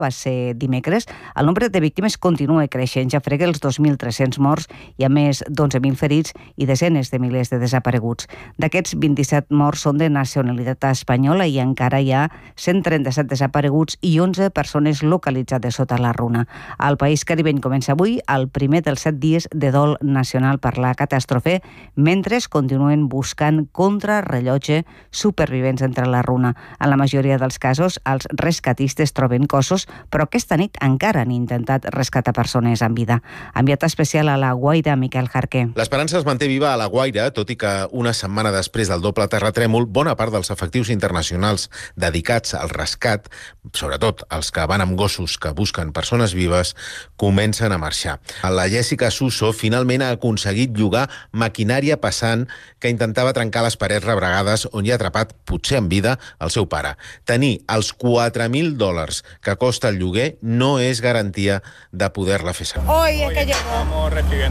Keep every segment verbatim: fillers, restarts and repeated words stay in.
va ser dimecres. El nombre de víctimes continua creixent, ja frega els dos mil tres-cents morts i a més d'onze mil ferits i desenes de milers de desapareguts. D'aquests, vint-i-set morts són de nacionalitat espanyola i encara hi ha cent trenta-set desapareguts i onze persones localitzades sota la runa. Al país caribeny comença avui el primer dels set dies de dol nacional per la catàstrofe, mentre continuen buscant contrarrellotge supervivents entre la runa. En la majoria dels casos, els rescatistes troben cossos, però aquesta nit encara han intentat rescatar persones en vida. Enviat especial a la Guaira, Miquel Jarqué. L'esperança es manté viva a la Guaira, tot i que una setmana després del doble terratrèmol, bona part dels efectius internacionals dedicats al rescat, sobretot els que van amb gossos que busquen persones vives, comencen a marxar. La Jessica Suso finalment ha aconseguit llogar maquinària pesant que intentava trencar les parets rebregades on hi ha atrapat, potser en vida, el seu pare. Tenir els quatre mil dòlars que costa el lloguer no és garantia de poder-la fer servir. Hoy es que llegó.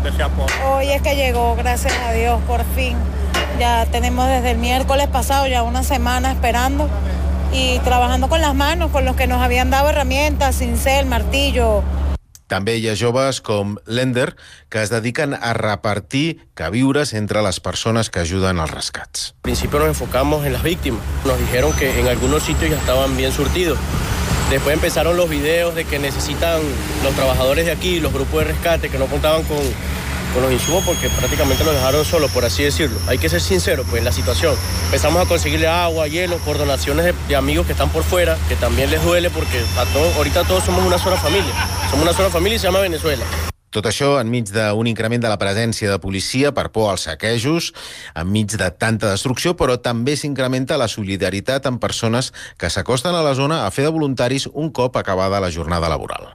Hoy es que llegó, gracias a Dios, por fin. Ya tenemos desde el miércoles pasado ya una semana esperando y trabajando con las manos, con los que nos habían dado herramientas, cincel, martillo. També hi ha joves com Lender que es dediquen a repartir queviures entre les persones que ajuden als rescats. Al principio nos enfocamos en las víctimas. Nos dijeron que en algunos sitios ya estaban bien surtidos. Después empezaron los videos de que necesitan los trabajadores de aquí, los grupos de rescate, que no contaban con, con los insumos porque prácticamente los dejaron solos, por así decirlo. Hay que ser sinceros pues, en la situación. Empezamos a conseguirle agua, hielo, por donaciones de, de amigos que están por fuera, que también les duele porque a todo, ahorita todos somos una sola familia. Somos una sola familia y se llama Venezuela. Tot això enmig d'un increment de la presència de policia per por als saquejos, enmig de tanta destrucció, però també s'incrementa la solidaritat amb persones que s'acosten a la zona a fer de voluntaris un cop acabada la jornada laboral.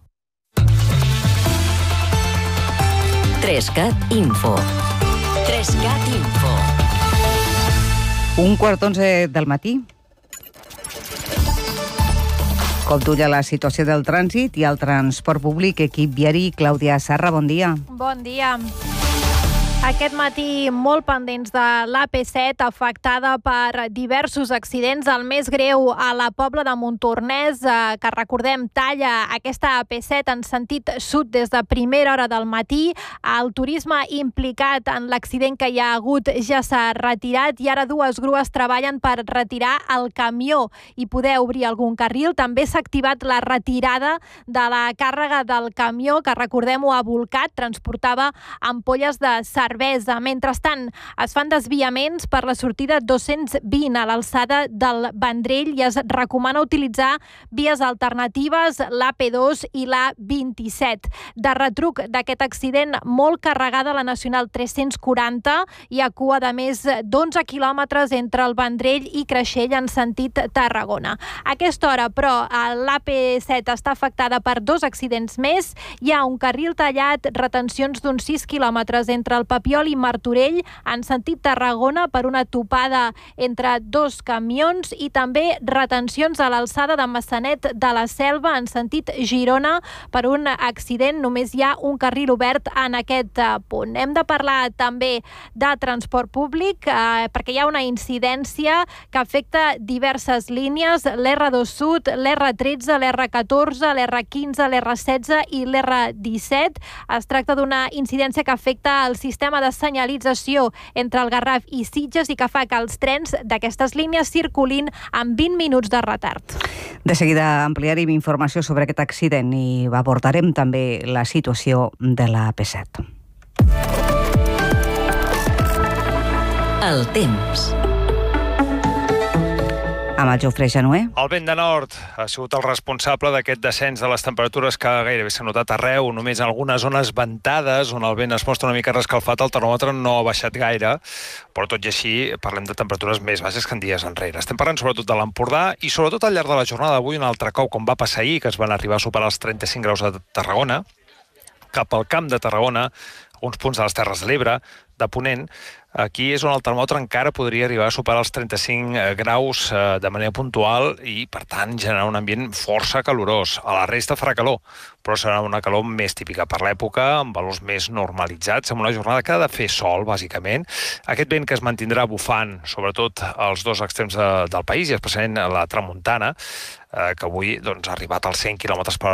Trescat Info. Trescat Info. Un quart onze del matí. Com duia la situació del trànsit i el transport públic, equip viari, Clàudia Serra, bon dia. Bon dia. Aquest matí molt pendents de l'A P set, afectada per diversos accidents. El més greu a la Pobla de Montornès, que recordem talla aquesta A P set en sentit sud des de primera hora del matí. El turisme implicat en l'accident que hi ha hagut ja s'ha retirat i ara dues grues treballen per retirar el camió i poder obrir algun carril. També s'ha activat la retirada de la càrrega del camió, que recordem-ho ha volcat, transportava ampolles de cervesa. Mentrestant, es fan desviaments per la sortida dos-cents vint a l'alçada del Vendrell i es recomana utilitzar vies alternatives, l'A P dos i l'A vint-i-set. De retruc d'aquest accident, molt carregada la Nacional tres-cents quaranta, hi ha cua de més d'onze quilòmetres entre el Vendrell i Creixell en sentit Tarragona. A aquesta hora, però, l'A P set està afectada per dos accidents més. Hi ha un carril tallat, retencions d'uns sis quilòmetres entre el Papiol i Martorell en sentit Tarragona per una topada entre dos camions i també retencions a l'alçada de Massanet de la Selva en sentit Girona per un accident. Només hi ha un carril obert en aquest punt. Hem de parlar també de transport públic eh, perquè hi ha una incidència que afecta diverses línies, l'R dos Sud, l'R tretze, l'R catorze, l'R quinze, l'R setze i l'R disset. Es tracta d'una incidència que afecta el sistema de senyalització entre el Garraf i Sitges i que fa que els trens d'aquestes línies circulin amb vint minuts de retard. De seguida ampliarem informació sobre aquest accident i abordarem també la situació de la A P set. El temps. Amb el Jofre Januer. El vent de nord ha sigut el responsable d'aquest descens de les temperatures que gairebé s'ha notat arreu, només en algunes zones ventades on el vent es mostra una mica rescalfat, el termòmetre no ha baixat gaire, però tot i així parlem de temperatures més baixes que en dies enrere. Estem parlant sobretot de l'Empordà i sobretot al llarg de la jornada d'avui un altre cop, com va passar ahir, que es van arribar a superar els trenta-cinc graus a Tarragona. Cap al Camp de Tarragona alguns punts de les Terres de l'Ebre, de Ponent. Aquí és on el termòmetre encara podria arribar a superar els trenta-cinc graus de manera puntual i, per tant, generar un ambient força calorós. A la resta farà calor, però serà una calor més típica per l'època, amb valors més normalitzats, amb una jornada que ha de fer sol, bàsicament. Aquest vent que es mantindrà bufant, sobretot als dos extrems del país, i especialment a la tramuntana, que avui doncs, ha arribat als cent quilòmetres per